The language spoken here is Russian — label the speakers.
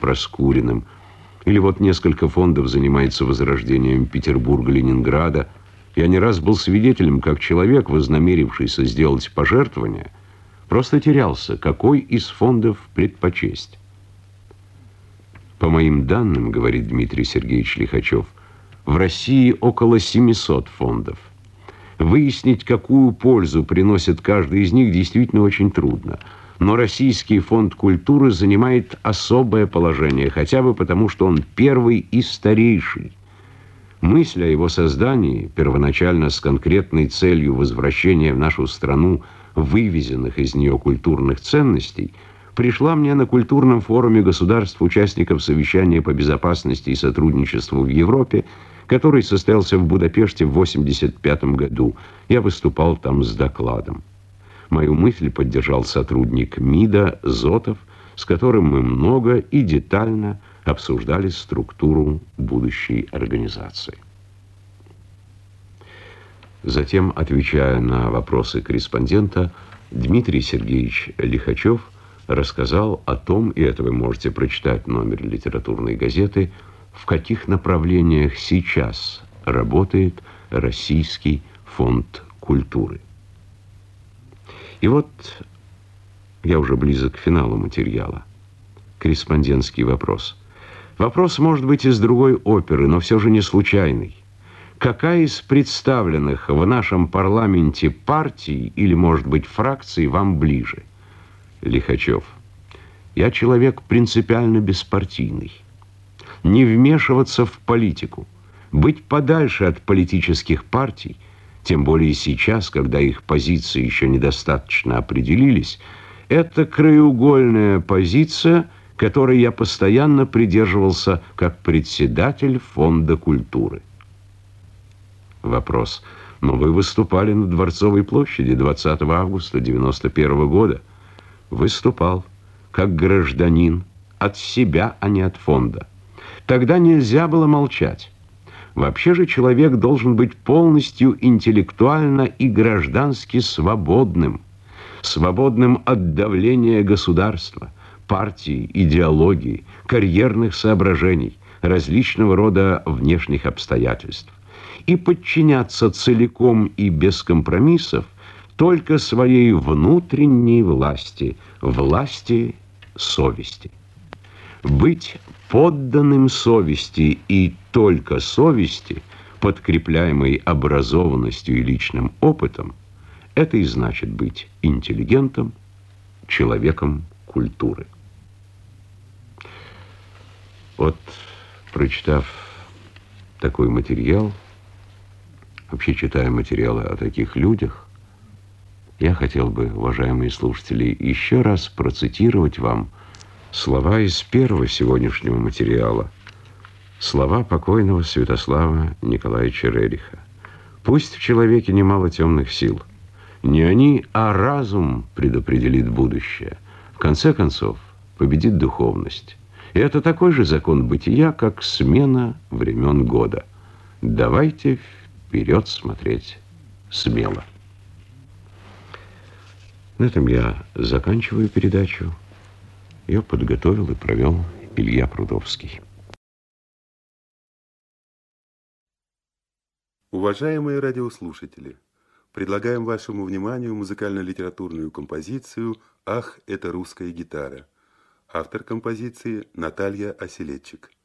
Speaker 1: Проскуриным. Или вот несколько фондов занимается возрождением Петербурга, Ленинграда. Я не раз был свидетелем, как человек, вознамерившийся сделать пожертвование, просто терялся, какой из фондов предпочесть. По моим данным, говорит Дмитрий Сергеевич Лихачев, в России около 700 фондов. Выяснить, какую пользу приносит каждый из них, действительно очень трудно. Но Российский фонд культуры занимает особое положение, хотя бы потому, что он первый и старейший. Мысль о его создании, первоначально с конкретной целью возвращения в нашу страну вывезенных из нее культурных ценностей, пришла мне на культурном форуме государств-участников совещания по безопасности и сотрудничеству в Европе, который состоялся в Будапеште в 1985 году. Я выступал там с докладом. Мою мысль поддержал сотрудник МИДа Зотов, с которым мы много и детально обсуждали структуру будущей организации. Затем, отвечая на вопросы корреспондента, Дмитрий Сергеевич Лихачев рассказал о том, и это вы можете прочитать в номере литературной газеты, в каких направлениях сейчас работает Российский фонд культуры. И вот я уже близок к финалу материала. Корреспондентский вопрос. Вопрос может быть из другой оперы, но все же не случайный. Какая из представленных в нашем парламенте партий или, может быть, фракций вам ближе? Лихачев. Я человек принципиально беспартийный. Не вмешиваться в политику, быть подальше от политических партий, тем более сейчас, когда их позиции еще недостаточно определились, это краеугольная позиция, которой я постоянно придерживался как председатель Фонда культуры. Вопрос. Но вы выступали на Дворцовой площади 20 августа 1991 года. Выступал как гражданин от себя, а не от фонда. Тогда нельзя было молчать. Вообще же человек должен быть полностью интеллектуально и граждански свободным. Свободным от давления государства, партии, идеологии, карьерных соображений, различного рода внешних обстоятельств. И подчиняться целиком и без компромиссов только своей внутренней власти, власти совести. Быть подданным совести и только совести, подкрепляемой образованностью и личным опытом, это и значит быть интеллигентом, человеком культуры. Вот, прочитав такой материал, вообще читая материалы о таких людях, я хотел бы, уважаемые слушатели, еще раз процитировать вам слова из первого сегодняшнего материала, слова покойного Святослава Николаевича Рериха. «Пусть в человеке немало темных сил. Не они, а разум предопределит будущее. В конце концов, победит духовность. И это такой же закон бытия, как смена времен года. Давайте вперед смотреть смело». На этом я заканчиваю передачу. Ее подготовил и провел Илья Прудовский.
Speaker 2: Уважаемые радиослушатели, предлагаем вашему вниманию музыкально-литературную композицию «Ах, это русская гитара». Автор композиции Наталья Оселедчик.